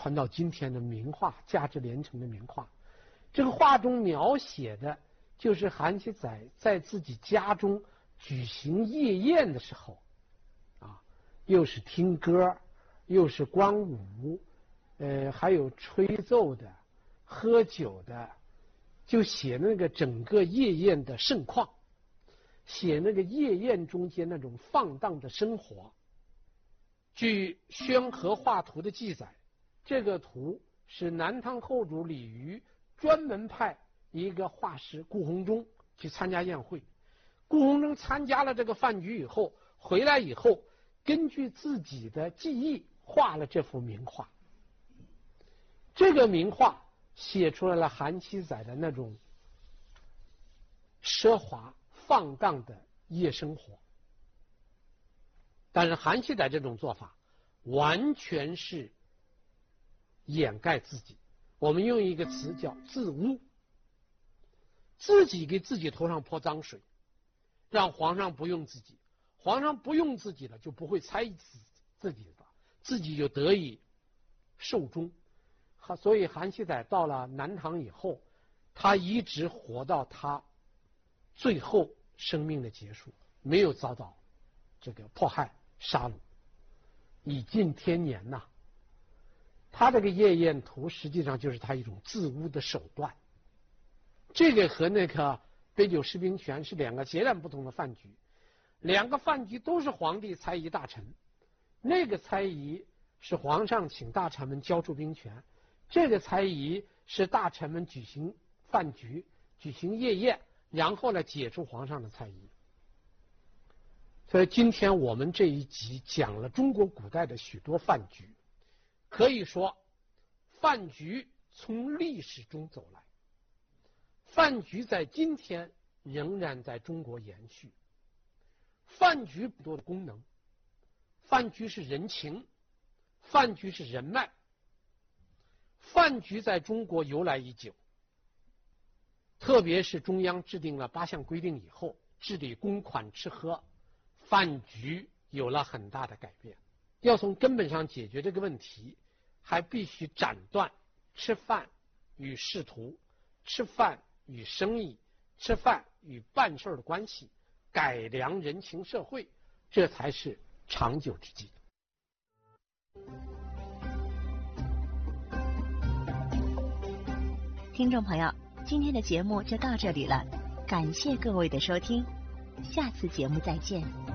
传到今天的名画，价值连城的名画。这个画中描写的就是韩熙载在自己家中举行夜宴的时候，又是听歌，又是观舞，还有吹奏的、喝酒的，就写那个整个夜宴的盛况，写那个夜宴中间那种放荡的生活。据《宣和画图》的记载，这个图是南唐后主李渔专门派一个画师顾闳中去参加宴会。顾闳中参加了这个饭局以后，回来以后，根据自己的记忆画了这幅名画。这个名画写出来了韩熙载的那种奢华放荡的夜生活。但是韩熙载这种做法完全是掩盖自己，我们用一个词叫自污，自己给自己头上泼脏水，让皇上不用自己，皇上不用自己了，就不会猜疑自己的，自己就得以寿终。所以韩熙载到了南唐以后，他一直活到他最后生命的结束，没有遭到这个迫害杀戮，已近天年呐。他这个夜宴图实际上就是他一种自污的手段。这个和那个杯酒释兵权是两个截然不同的饭局，两个饭局都是皇帝猜疑大臣，那个猜疑是皇上请大臣们交出兵权，这个猜疑是大臣们举行饭局、举行夜宴，然后呢解除皇上的猜疑。所以今天我们这一集讲了中国古代的许多饭局，可以说饭局从历史中走来，饭局在今天仍然在中国延续。饭局不多的功能，饭局是人情，饭局是人脉。饭局在中国由来已久，特别是中央制定了8项规定以后，治理公款吃喝，饭局有了很大的改变。要从根本上解决这个问题，还必须斩断吃饭与仕途、吃饭与生意、吃饭与办事的关系，改良人情社会，这才是长久之计。 听众朋友，今天的节目就到这里了，感谢各位的收听，下次节目再见。